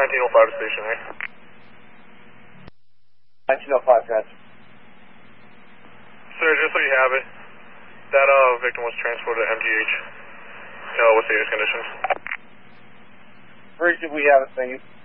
1905 to stationary. 1905, transfer. Sir, just so you have it, that victim was transported to MGH with serious conditions. Bridge, we have it, thank you.